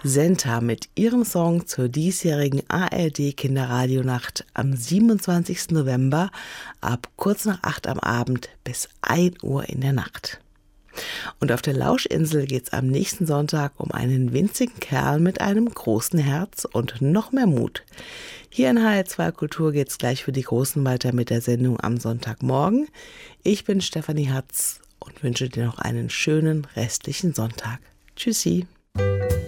Senta mit ihrem Song zur diesjährigen ARD-Kinderradionacht am 27. November ab kurz nach 8 am Abend bis 1 Uhr in der Nacht. Und auf der Lauschinsel geht's am nächsten Sonntag um einen winzigen Kerl mit einem großen Herz und noch mehr Mut. Hier in HR2 Kultur geht's gleich für die Großen weiter mit der Sendung am Sonntagmorgen. Ich bin Stefanie Hatz und wünsche dir noch einen schönen restlichen Sonntag. Tschüssi.